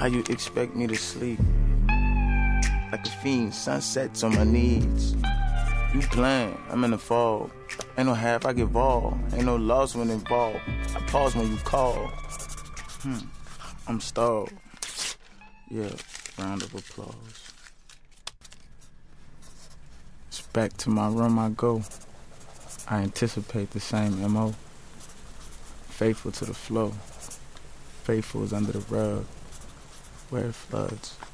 How you expect me to sleep? Like a fiend, sunsets on my knees. You playing, I'm in the fog. Ain't no half, I get ball. Ain't no loss when involved. I pause when you call. I'm stalled. Yeah, round of applause. It's back to my room I go. I anticipate the same M.O. Faithful to the flow. Faithful is under the rug where it floods.